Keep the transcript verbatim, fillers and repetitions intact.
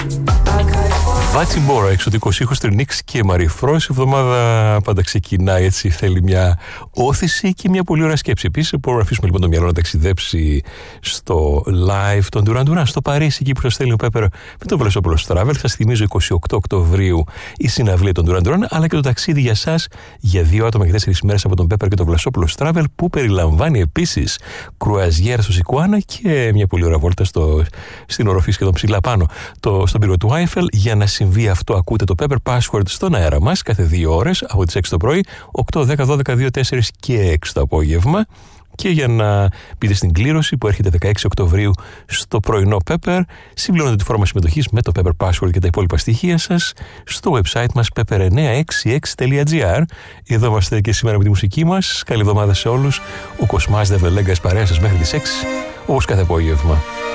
Βάτσι Μπόρα, εξωτικός ήχος Τρινίξ και Μαριφρός. Η εβδομάδα πάντα ξεκινάει έτσι, θέλει μια όθηση και μια πολύ ωραία σκέψη. Επίσης, μπορούμε να αφήσουμε λοιπόν το μυαλό να ταξιδέψει στο live των Duran Duran στο Παρίσι, εκεί που σας στέλνει ο Πέπερ με το Βλασόπουλος Travel. Σας θυμίζω εικοστή ογδόη Οκτωβρίου η συναυλία των Duran Duran, αλλά και το ταξίδι για σας για δύο άτομα και τέσσερις μέρες από τον Πέπερ και το Βλασόπουλος Travel, που περιλαμβάνει επίσης κρουαζιέρα στο Σικουάνα και μια πολύ ωραία βόλτα στο, στην οροφή σχεδόν ψηλά πάνω το, στον πύργο του Άιφελ. Για να συμβεί αυτό, ακούτε το Pepper Password στον αέρα μας κάθε δύο ώρες από τις έξι το πρωί, οκτώ, δέκα, δώδεκα, δύο, τέσσερα και έξι το απόγευμα. Και για να μπείτε στην κλήρωση που έρχεται δεκαέξι Οκτωβρίου στο πρωινό Pepper, συμπληρώνετε τη φόρμα συμμετοχής με το Pepper Password και τα υπόλοιπα στοιχεία σας στο website μας pepper εννιακόσια εξήντα έξι τελεία gr. Εδώ είμαστε και σήμερα με τη μουσική μας. Καλή εβδομάδα σε όλους. Ο Κοσμάς Δεβελέγκας παρέα σας μέχρι τις έξι, όπως κάθε απόγευμα.